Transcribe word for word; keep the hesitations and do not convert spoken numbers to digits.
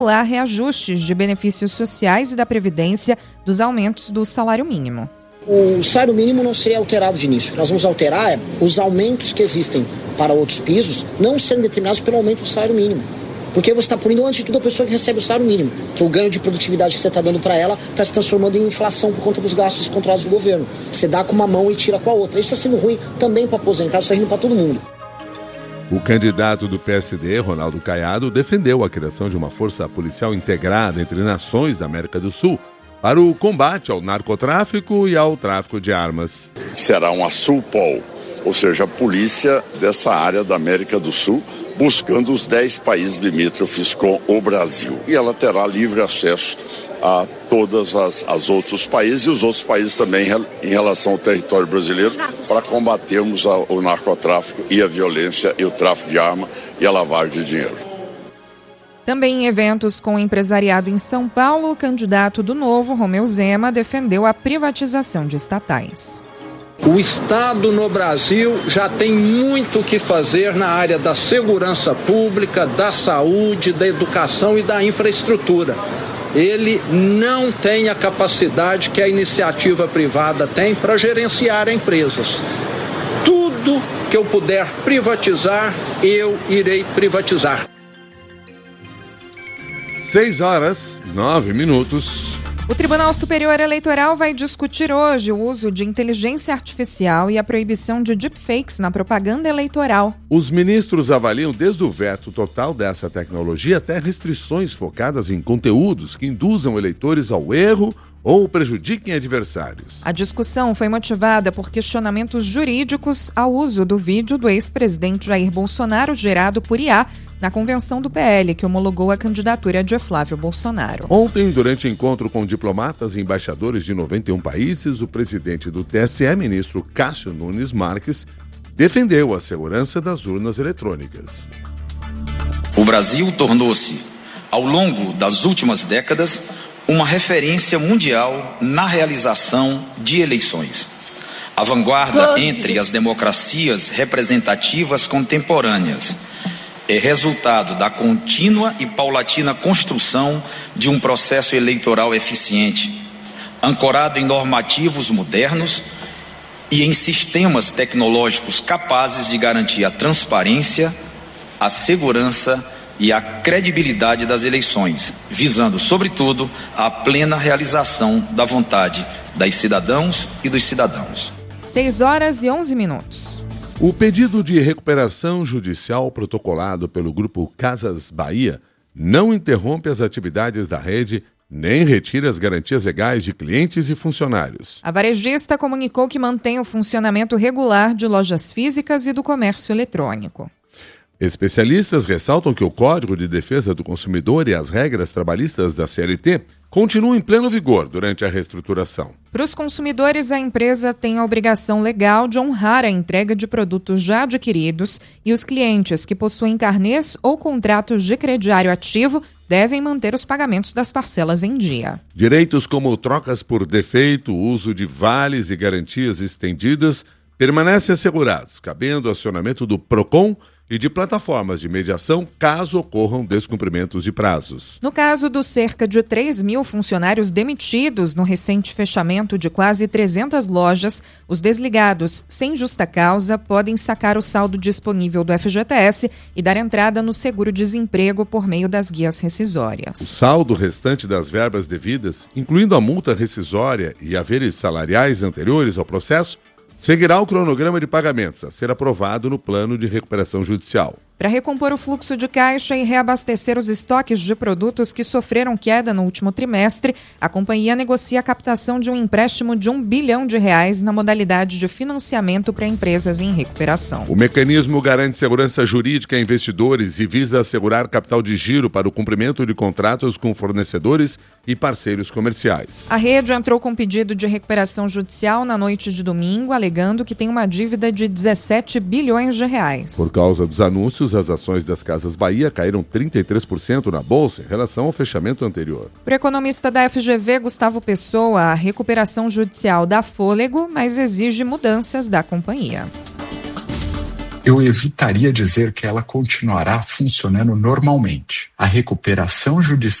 reajustes de benefícios sociais e da Previdência dos aumentos do salário mínimo. O salário mínimo não seria alterado de início. Nós vamos alterar os aumentos que existem para outros pisos não serem determinados pelo aumento do salário mínimo. Porque você está punindo, antes de tudo, a pessoa que recebe o salário mínimo. Que o ganho de produtividade que você está dando para ela está se transformando em inflação por conta dos gastos controlados do governo. Você dá com uma mão e tira com a outra. Isso está sendo ruim também para aposentados, está indo para todo mundo. O candidato do P S D, Ronaldo Caiado, defendeu a criação de uma força policial integrada entre nações da América do Sul para o combate ao narcotráfico e ao tráfico de armas. Será uma Sulpol, ou seja, a polícia dessa área da América do Sul, buscando os dez países limítrofes com o Brasil. E ela terá livre acesso a todos as, as outros países e os outros países também em relação ao território brasileiro para combatermos a, o narcotráfico e a violência e o tráfico de arma e a lavagem de dinheiro. Também em eventos com o empresariado em São Paulo, o candidato do Novo, Romeu Zema, defendeu a privatização de estatais. O Estado no Brasil já tem muito o que fazer na área da segurança pública, da saúde, da educação e da infraestrutura. Ele não tem a capacidade que a iniciativa privada tem para gerenciar empresas. Tudo que eu puder privatizar, eu irei privatizar. Seis horas, nove minutos. O Tribunal Superior Eleitoral vai discutir hoje o uso de inteligência artificial e a proibição de deepfakes na propaganda eleitoral. Os ministros avaliam desde o veto total dessa tecnologia até restrições focadas em conteúdos que induzam eleitores ao erro ou prejudiquem adversários. A discussão foi motivada por questionamentos jurídicos ao uso do vídeo do ex-presidente Jair Bolsonaro gerado por I A na convenção do P L, que homologou a candidatura de Flávio Bolsonaro. Ontem, durante encontro com diplomatas e embaixadores de noventa e um países, o presidente do T S E, ministro Cássio Nunes Marques, defendeu a segurança das urnas eletrônicas. O Brasil tornou-se, ao longo das últimas décadas, uma referência mundial na realização de eleições. A vanguarda entre as democracias representativas contemporâneas é resultado da contínua e paulatina construção de um processo eleitoral eficiente, ancorado em normativos modernos e em sistemas tecnológicos capazes de garantir a transparência, a segurança e a credibilidade das eleições, visando, sobretudo, a plena realização da vontade das cidadãos e dos cidadãos. seis horas e onze minutos. O pedido de recuperação judicial protocolado pelo Grupo Casas Bahia não interrompe as atividades da rede nem retira as garantias legais de clientes e funcionários. A varejista comunicou que mantém o funcionamento regular de lojas físicas e do comércio eletrônico. Especialistas ressaltam que o Código de Defesa do Consumidor e as regras trabalhistas da C L T continuam em pleno vigor durante a reestruturação. Para os consumidores, a empresa tem a obrigação legal de honrar a entrega de produtos já adquiridos e os clientes que possuem carnês ou contratos de crediário ativo devem manter os pagamentos das parcelas em dia. Direitos como trocas por defeito, uso de vales e garantias estendidas permanecem assegurados, cabendo o acionamento do PROCON e de plataformas de mediação caso ocorram descumprimentos de prazos. No caso dos cerca de três mil funcionários demitidos no recente fechamento de quase trezentas lojas, os desligados sem justa causa podem sacar o saldo disponível do F G T S e dar entrada no seguro-desemprego por meio das guias rescisórias. O saldo restante das verbas devidas, incluindo a multa rescisória e haveres salariais anteriores ao processo, seguirá o cronograma de pagamentos a ser aprovado no plano de recuperação judicial. Para recompor o fluxo de caixa e reabastecer os estoques de produtos que sofreram queda no último trimestre, a companhia negocia a captação de um empréstimo de um bilhão de reais na modalidade de financiamento para empresas em recuperação. O mecanismo garante segurança jurídica a investidores e visa assegurar capital de giro para o cumprimento de contratos com fornecedores e parceiros comerciais. A rede entrou com pedido de recuperação judicial na noite de domingo, alegando que tem uma dívida de dezessete bilhões de reais. Por causa dos anúncios, as ações das Casas Bahia caíram trinta e três por cento na Bolsa em relação ao fechamento anterior. Para o economista da F G V, Gustavo Pessoa, a recuperação judicial dá fôlego, mas exige mudanças da companhia. eu evitaria dizer que ela continuará funcionando normalmente. A recuperação judicial